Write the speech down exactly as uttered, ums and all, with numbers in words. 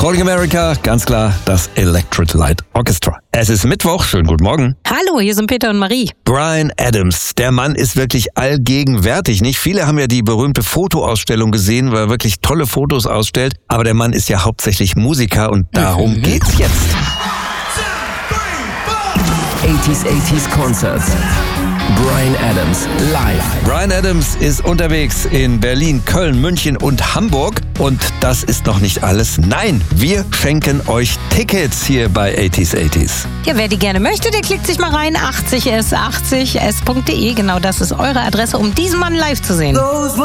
Calling America, ganz klar das Electric Light Orchestra. Es ist Mittwoch, schönen guten Morgen. Hallo, hier sind Peter und Marie. Bryan Adams, der Mann ist wirklich allgegenwärtig, nicht? Viele haben ja die berühmte Fotoausstellung gesehen, weil er wirklich tolle Fotos ausstellt. Aber der Mann ist ja hauptsächlich Musiker und darum mhm. geht's jetzt. achtziger achtziger Concerts. Bryan Adams live. Bryan Adams ist unterwegs in Berlin, Köln, München und Hamburg. Und das ist noch nicht alles. Nein, wir schenken euch Tickets hier bei achtziger achtziger. Ja, wer die gerne möchte, der klickt sich mal rein. achtzig s achtzig s punkt de. Genau, das ist eure Adresse, um diesen Mann live zu sehen.